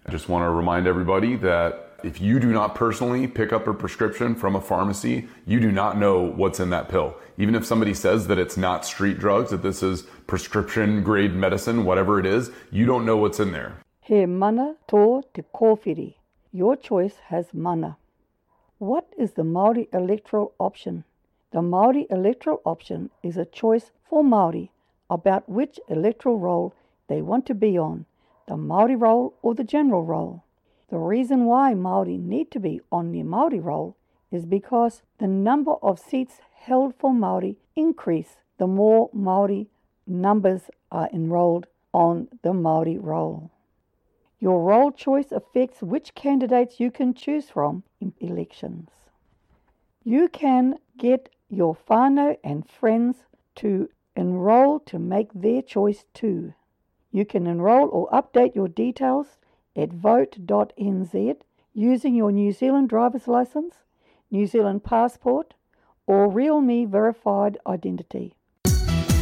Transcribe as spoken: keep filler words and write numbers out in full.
I just want to remind everybody that if you do not personally pick up a prescription from a pharmacy, you do not know what's in that pill. Even if somebody says that it's not street drugs, that this is prescription grade medicine, whatever it is, you don't know what's in there. He mana tō te kōwhiri. Your choice has mana. What is the Māori electoral option? The Māori electoral option is a choice for Māori about which electoral roll they want to be on, the Māori roll or the general roll. The reason why Māori need to be on the Māori roll is because the number of seats held for Māori increase the more Māori numbers are enrolled on the Māori roll. Your roll choice affects which candidates you can choose from in elections. You can get your whānau and friends to enroll to make their choice too. You can enroll or update your details at vote dot n z using your New Zealand driver's licence, New Zealand passport, or RealMe verified identity.